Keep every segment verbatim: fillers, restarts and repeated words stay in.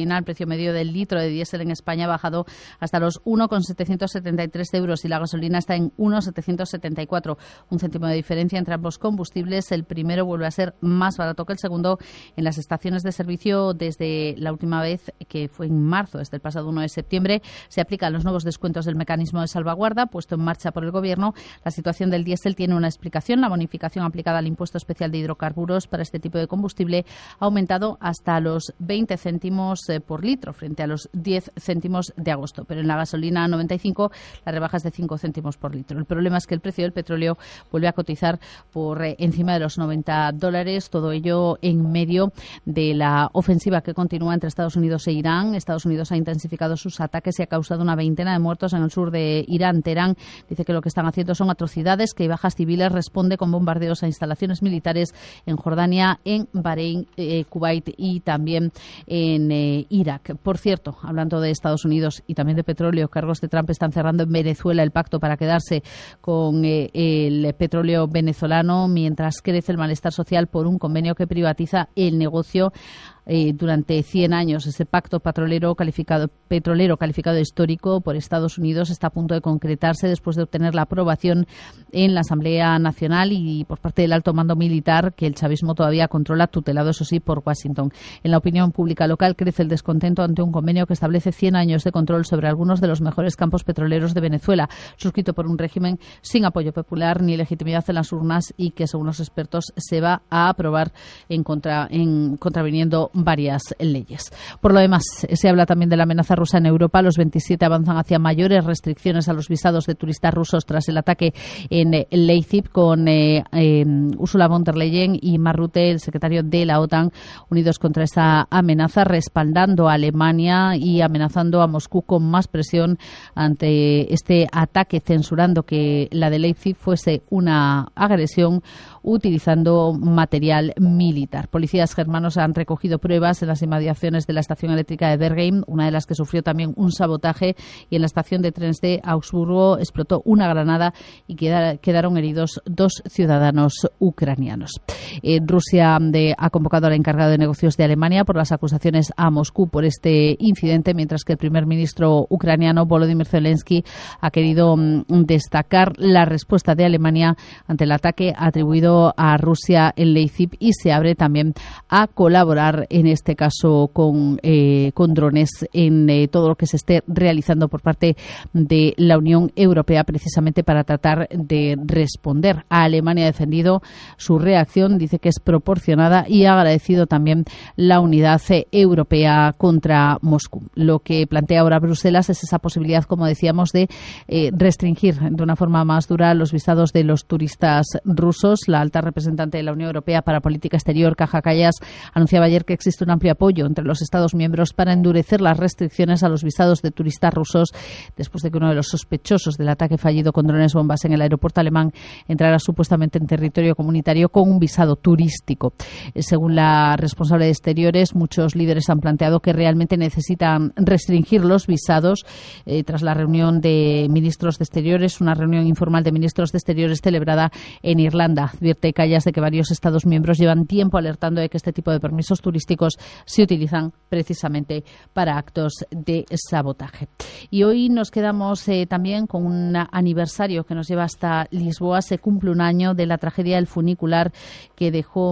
gasolina, el precio medio del litro de diésel en España ha bajado hasta los uno coma setecientos setenta y tres euros y la gasolina está en uno coma setecientos setenta y cuatro. Un céntimo de diferencia entre ambos combustibles. El primero vuelve a ser más barato que el segundo en las estaciones de servicio desde la última vez, que fue en marzo, desde el pasado uno de septiembre. Se aplican los nuevos descuentos del mecanismo de salvaguarda puesto en marcha por el Gobierno. La situación del diésel tiene una explicación. La bonificación aplicada al impuesto especial de hidrocarburos para este tipo de combustible ha aumentado hasta los veinte céntimos eh, por litro frente a los diez céntimos de agosto. Pero en la gasolina noventa y cinco la rebaja es de cinco céntimos por litro. El problema es que el precio del petróleo vuelve a cotizar por eh, encima de los noventa dólares. Todo ello en medio de la ofensiva que continúa entre Estados Unidos e Irán. Estados Unidos ha intensificado sus ataques y ha causado una veintena de muertos en el sur de Irán. Teherán dice que lo que están haciendo son atrocidades, que hay bajas civiles, responde con bombardeos a instalaciones militares en Jordania, en Bahrein, eh, Kuwait y también en eh, Irak. Por cierto, hablando de Estados Unidos y también de petróleo, cargos de Trump están cerrando en Venezuela el pacto para quedarse con eh, el petróleo venezolano, mientras crece el malestar social por un convenio que privatiza el negocio Eh, durante cien años. Ese pacto petrolero calificado, petrolero calificado histórico por Estados Unidos está a punto de concretarse después de obtener la aprobación en la Asamblea Nacional y por parte del alto mando militar que el chavismo todavía controla, tutelado, eso sí, por Washington. En la opinión pública local crece el descontento ante un convenio que establece cien años de control sobre algunos de los mejores campos petroleros de Venezuela, suscrito por un régimen sin apoyo popular ni legitimidad en las urnas y que, según los expertos, se va a aprobar en contra, en contraviniendo varias leyes. Por lo demás, se habla también de la amenaza rusa en Europa. Los veintisiete avanzan hacia mayores restricciones a los visados de turistas rusos tras el ataque en Leipzig, con eh, eh, Ursula von der Leyen y Mark Rutte, el secretario de la OTAN, unidos contra esa amenaza, respaldando a Alemania y amenazando a Moscú con más presión ante este ataque, censurando que la de Leipzig fuese una agresión utilizando material militar. Policías germanos han recogido pruebas en las inmediaciones de la estación eléctrica de Bergheim, una de las que sufrió también un sabotaje, y en la estación de trenes de Augsburgo explotó una granada y quedaron heridos dos ciudadanos ucranianos. Eh, Rusia de, ha convocado al encargado de negocios de Alemania por las acusaciones a Moscú por este incidente, mientras que el primer ministro ucraniano Volodymyr Zelensky ha querido mm, destacar la respuesta de Alemania ante el ataque atribuido a Rusia en Leipzig y se abre también a colaborar en este caso con, eh, con drones en eh, todo lo que se esté realizando por parte de la Unión Europea, precisamente para tratar de responder. A Alemania ha defendido su reacción, dice que es proporcionada y ha agradecido también la unidad eh, europea contra Moscú. Lo que plantea ahora Bruselas es esa posibilidad, como decíamos, de eh, restringir de una forma más dura los visados de los turistas rusos. La alta representante de la Unión Europea para Política Exterior, Kaja Kallas, anunciaba ayer que existe un amplio apoyo entre los Estados miembros para endurecer las restricciones a los visados de turistas rusos después de que uno de los sospechosos del ataque fallido con drones bombas en el aeropuerto alemán entrara supuestamente en territorio comunitario con un visado turístico. Según la responsable de Exteriores, muchos líderes han planteado que realmente necesitan restringir los visados eh, tras la reunión de ministros de Exteriores, una reunión informal de ministros de Exteriores celebrada en Irlanda. Advierte Kallas de que varios Estados miembros llevan tiempo alertando de que este tipo de permisos turísticos se utilizan precisamente para actos de sabotaje. Y hoy nos quedamos eh, también con un aniversario que nos lleva hasta Lisboa. Se cumple un año de la tragedia del funicular que dejó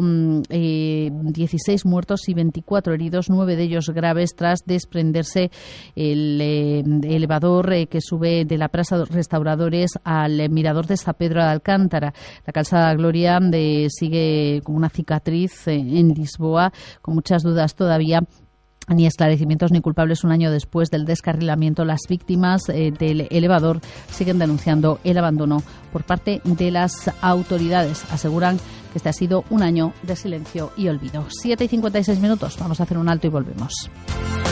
eh, dieciséis muertos y veinticuatro heridos, nueve de ellos graves, tras desprenderse el eh, elevador eh, que sube de la Plaza Restauradores al eh, mirador de San Pedro de Alcántara. La calzada Gloria de, sigue con una cicatriz eh, en Lisboa, con muchas dudas todavía. Ni esclarecimientos ni culpables un año después del descarrilamiento. Las víctimas eh, del elevador siguen denunciando el abandono por parte de las autoridades. Aseguran que este ha sido un año de silencio y olvido. siete y cincuenta y seis minutos. Vamos a hacer un alto y volvemos.